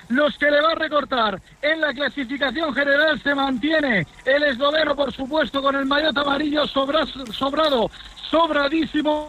los que le va a recortar. En la clasificación general se mantiene el esloveno, por supuesto, con el maillot amarillo sobradísimo.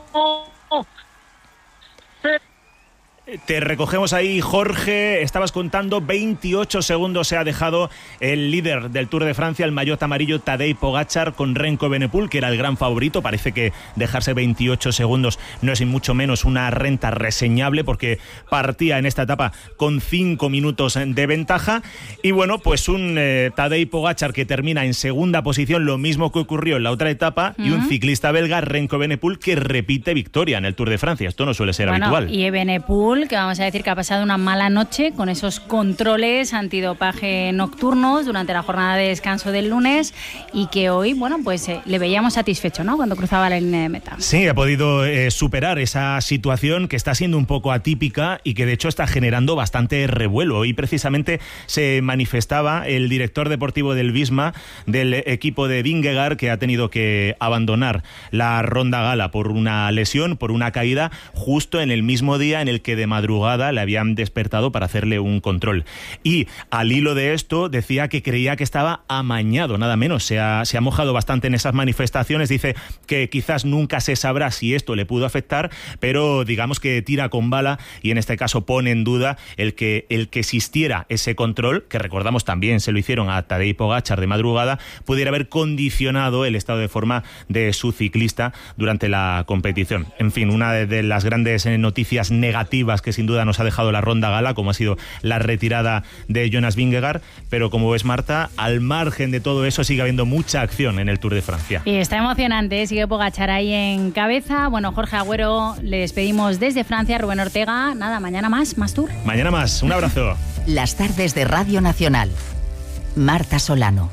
Te recogemos ahí, Jorge. Estabas contando 28 segundos se ha dejado el líder del Tour de Francia, el maillot amarillo Tadej Pogačar, con Remco Evenepoel, que era el gran favorito. Parece que dejarse 28 segundos no es ni mucho menos una renta reseñable, porque partía en esta etapa con 5 minutos de ventaja. Y bueno, pues un Tadej Pogačar que termina en segunda posición, lo mismo que ocurrió en la otra etapa, y un ciclista belga, Remco Evenepoel, que repite victoria en el Tour de Francia. Esto no suele ser habitual. Y Evenepoel, que vamos a decir que ha pasado una mala noche con esos controles antidopaje nocturnos durante la jornada de descanso del lunes, y que hoy, bueno, pues le veíamos satisfecho, ¿no?, cuando cruzaba la línea de meta. Sí, ha podido superar esa situación que está siendo un poco atípica y que de hecho está generando bastante revuelo. Y precisamente se manifestaba el director deportivo del Visma, del equipo de Vingegaard, que ha tenido que abandonar la Ronda Gala por una lesión, por una caída, justo en el mismo día en el que de madrugada le habían despertado para hacerle un control. Y al hilo de esto decía que creía que estaba amañado, nada menos. Se ha mojado bastante en esas manifestaciones. Dice que quizás nunca se sabrá si esto le pudo afectar, pero digamos que tira con bala, y en este caso pone en duda el que existiera ese control, que recordamos también se lo hicieron a Tadej Pogačar de madrugada, pudiera haber condicionado el estado de forma de su ciclista durante la competición. En fin, una de las grandes noticias negativas que sin duda nos ha dejado la Ronda Gala, como ha sido la retirada de Jonas Vingegaard, pero como ves, Marta, al margen de todo eso sigue habiendo mucha acción en el Tour de Francia. Y está emocionante, sigue Pogačar ahí en cabeza. Bueno, Jorge Agüero, le despedimos desde Francia. Rubén Ortega, nada, mañana más Tour. Mañana más, un abrazo. Las tardes de Radio Nacional. Marta Solano.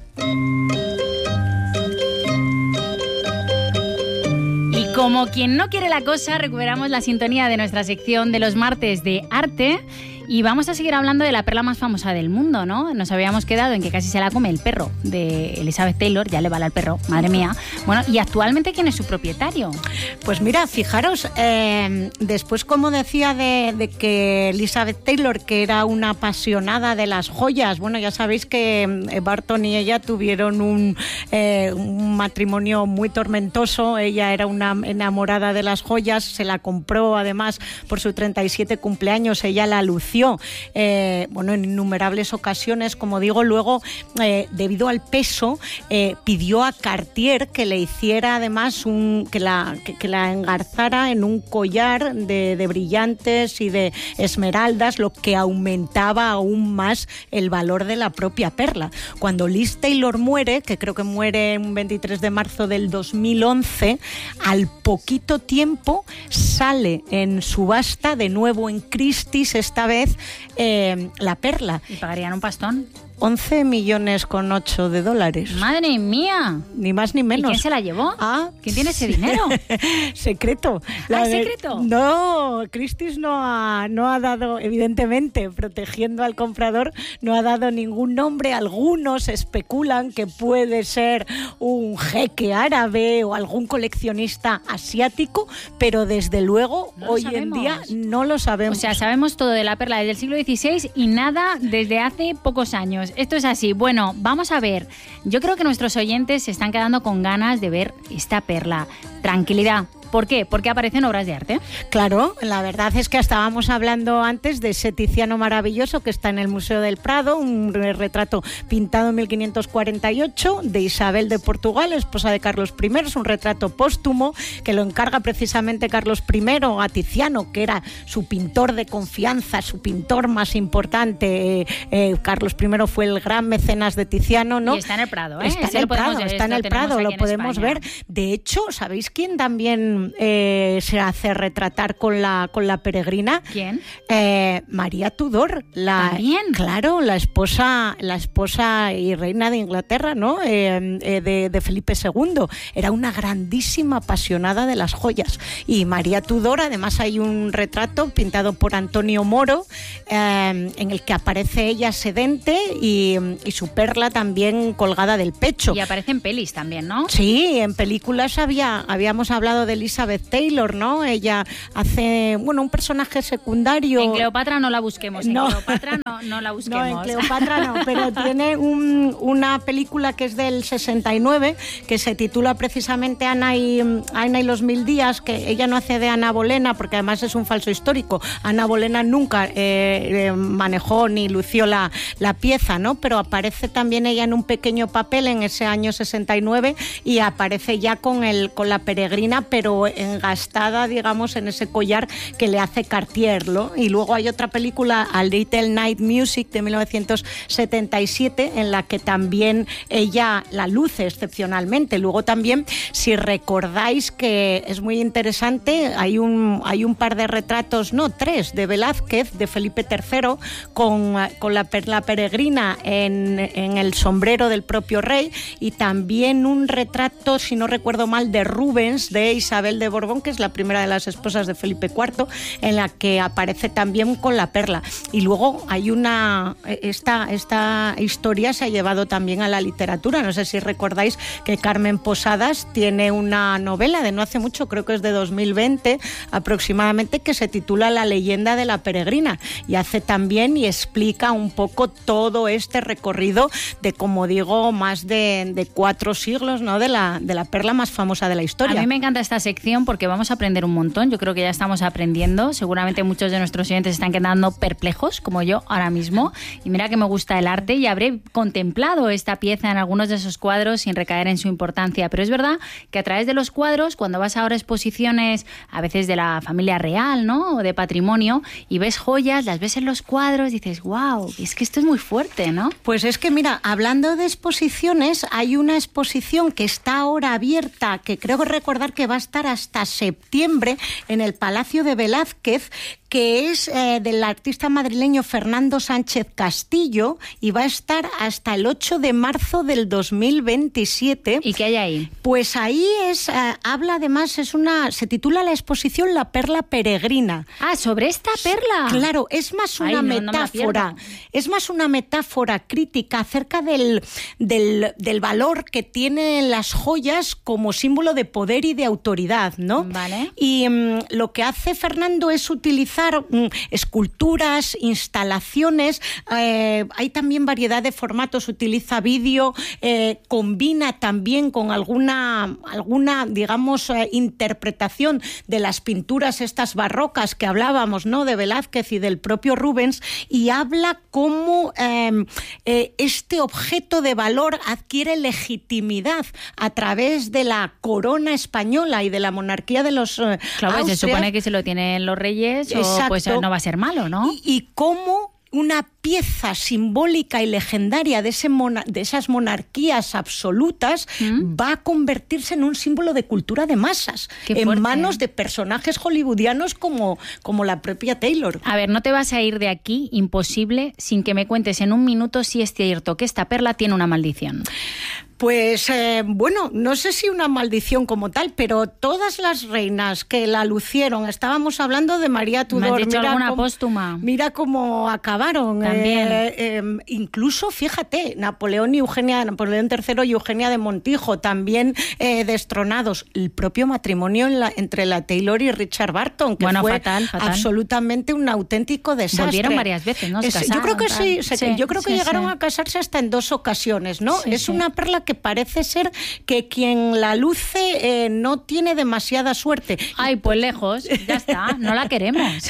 Como quien no quiere la cosa, recuperamos la sintonía de nuestra sección de los martes de arte y vamos a seguir hablando de la perla más famosa del mundo, ¿no? Nos habíamos quedado en que casi se la come el perro de Elizabeth Taylor, ya le vale al perro, madre mía. Bueno, ¿y actualmente quién es su propietario? Pues mira, fijaros, después, como decía, de que Elizabeth Taylor, que era una apasionada de las joyas, bueno, ya sabéis que Barton y ella tuvieron un matrimonio muy tormentoso. Ella era una enamorada de las joyas, se la compró además por su 37 cumpleaños, ella la lució en innumerables ocasiones, como digo. Luego, debido al peso, pidió a Cartier que le hiciera además que la engarzara en un collar de brillantes y de esmeraldas, lo que aumentaba aún más el valor de la propia perla. Cuando Liz Taylor muere, que creo que muere un 23 de marzo del 2011, al poquito tiempo sale en subasta de nuevo en Christie's, esta vez la perla. ¿Y pagarían un pastón? 11,8 millones de dólares. ¡Madre mía! Ni más ni menos. ¿Y quién se la llevó? ¿Quién tiene ese dinero? Secreto. ¿Es secreto? No, Christie's no ha dado, evidentemente, protegiendo al comprador, no ha dado ningún nombre. Algunos especulan que puede ser un jeque árabe o algún coleccionista asiático, pero desde luego hoy en día no lo sabemos. O sea, sabemos todo de la perla desde el siglo XVI y nada desde hace pocos años. Esto es así. Bueno, vamos a ver. Yo creo que nuestros oyentes se están quedando con ganas de ver esta perla. Tranquilidad. ¿Por qué? Porque aparecen obras de arte. Claro, la verdad es que estábamos hablando antes de ese Tiziano maravilloso que está en el Museo del Prado, un retrato pintado en 1548 de Isabel de Portugal, esposa de Carlos I. Es un retrato póstumo que lo encarga precisamente Carlos I a Tiziano, que era su pintor de confianza, su pintor más importante. Carlos I fue el gran mecenas de Tiziano, ¿no? Y está en el Prado, ¿eh? Está en el Prado, lo podemos ver. De hecho, ¿sabéis quién también se hace retratar con la peregrina? ¿Quién? María Tudor. ¿También? Claro, la esposa y reina de Inglaterra, ¿no? De Felipe II. Era una grandísima apasionada de las joyas. Y María Tudor, además hay un retrato pintado por Antonio Moro, en el que aparece ella sedente y su perla también colgada del pecho. Y aparece en pelis también, ¿no? Sí, en películas habíamos hablado de Elizabeth Elizabeth Taylor, ¿no? Ella hace, un personaje secundario. En Cleopatra no la busquemos, en No. Cleopatra no la busquemos. No, en Cleopatra no, pero tiene una película que es del 69 que se titula precisamente Ana y los 1000 días, que ella no hace de Ana Bolena porque además es un falso histórico. Ana Bolena nunca manejó ni lució la pieza, ¿no? Pero aparece también ella en un pequeño papel en ese año 69 y aparece ya con la peregrina, pero engastada, digamos, en ese collar que le hace Cartier, ¿no? Y luego hay otra película, A Little Night Music, de 1977, en la que también ella la luce excepcionalmente. Luego también, si recordáis, que es muy interesante, hay un par de retratos, no, 3, de Velázquez, de Felipe III, con la peregrina en el sombrero del propio rey, y también un retrato, si no recuerdo mal, de Rubens, de Isabel de Borbón, que es la primera de las esposas de Felipe IV, en la que aparece también con la perla. Y luego hay esta historia se ha llevado también a la literatura. No sé si recordáis que Carmen Posadas tiene una novela de no hace mucho, creo que es de 2020 aproximadamente, que se titula La leyenda de la peregrina, y hace también y explica un poco todo este recorrido de, como digo, más de 4 siglos, ¿no? de la perla más famosa de la historia. A mí me encanta esta sección porque vamos a aprender un montón. Yo creo que ya estamos aprendiendo. Seguramente muchos de nuestros oyentes están quedando perplejos, como yo ahora mismo. Y mira que me gusta el arte y habré contemplado esta pieza en algunos de esos cuadros sin recaer en su importancia. Pero es verdad que a través de los cuadros, cuando vas ahora a exposiciones, a veces de la familia real, ¿no? O de patrimonio, y ves joyas, las ves en los cuadros, dices, wow, es que esto es muy fuerte, ¿no? Pues es que mira, hablando de exposiciones, hay una exposición que está ahora abierta, que creo recordar que va a estar hasta septiembre en el Palacio de Velázquez, que es del artista madrileño Fernando Sánchez Castillo, y va a estar hasta el 8 de marzo del 2027. ¿Y qué hay ahí? Pues ahí habla además, se titula la exposición La perla peregrina. Ah, sobre esta perla. Claro, es más una metáfora, es más una metáfora crítica acerca del valor que tienen las joyas como símbolo de poder y de autoridad, ¿no? Vale. Y lo que hace Fernando es utilizar esculturas, instalaciones, hay también variedad de formatos, utiliza vídeo, combina también con alguna digamos, interpretación de las pinturas estas barrocas que hablábamos, ¿no? De Velázquez y del propio Rubens, y habla cómo este objeto de valor adquiere legitimidad a través de la corona española y de la monarquía de los Claro, Austrias. se supone que se lo tienen los reyes. Exacto. Pues no va a ser malo, ¿no? Y cómo una pieza simbólica y legendaria de esas monarquías absolutas va a convertirse en un símbolo de cultura de masas, en manos de personajes hollywoodianos como la propia Taylor. A ver, no te vas a ir de aquí, imposible, sin que me cuentes en un minuto si es cierto que esta perla tiene una maldición. Pues no sé si una maldición como tal, pero todas las reinas que la lucieron, estábamos hablando de María Tudor. ¿Me has dicho alguna póstuma? Mira cómo acabaron. También. Incluso, fíjate, Napoleón III y Eugenia de Montijo, también destronados. El propio matrimonio entre la Taylor y Richard Burton, que fue fatal. Absolutamente un auténtico desastre. Volvieron varias veces, ¿no? Yo creo que sí, yo creo que llegaron a casarse hasta en 2 ocasiones, ¿no? Es una perla que parece ser que quien la luce no tiene demasiada suerte. Ay, pues lejos, ya está, no la queremos.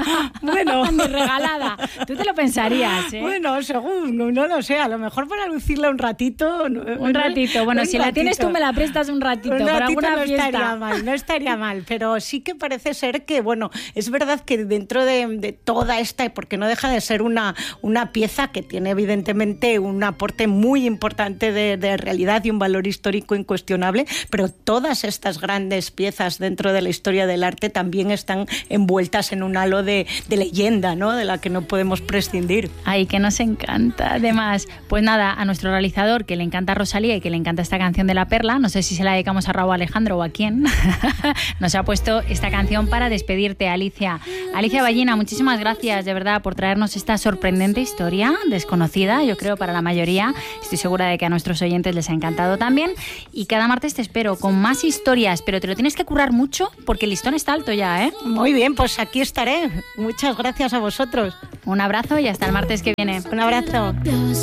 Bueno, ni regalada. Tú te lo pensarías, ¿eh? Bueno, según, no lo sé, a lo mejor para lucirla un ratito. Un ratito, bueno, si la tienes tú me la prestas un ratito, para alguna fiesta. No estaría mal, pero sí que parece ser que, bueno, es verdad que dentro de toda esta, porque no deja de ser una pieza que tiene evidentemente un aporte muy importante de realidad y un valor histórico incuestionable, pero todas estas grandes piezas dentro de la historia del arte también están envueltas en un halo de leyenda, ¿no? De la que no podemos prescindir. Ay, que nos encanta. Además, pues nada, a nuestro realizador, que le encanta Rosalía y que le encanta esta canción de La Perla, no sé si se la dedicamos a Raúl Alejandro o a quién, nos ha puesto esta canción para despedirte, Alicia. Alicia Ballina, muchísimas gracias de verdad por traernos esta sorprendente historia, desconocida, yo creo, para la mayoría. Estoy segura de que a nuestros oyentes les ha encantado también. Y cada martes te espero con más historias, pero te lo tienes que currar mucho porque el listón está alto ya, ¿eh? Muy bien, pues aquí estaré. Muchas gracias a vosotros. Un abrazo y hasta el martes que viene. Un abrazo.